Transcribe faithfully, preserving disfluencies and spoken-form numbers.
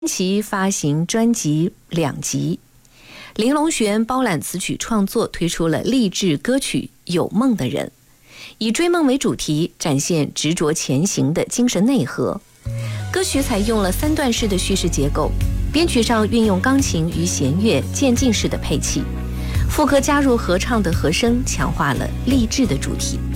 其发行专辑两辑，林隆璇包揽词曲创作，推出了励志歌曲《有梦的人》，以追梦为主题，展现执着前行的精神内核。歌曲采用了三段式的叙事结构，编曲上运用钢琴与弦乐渐进式的配器，副歌加入合唱的和声，强化了励志的主题。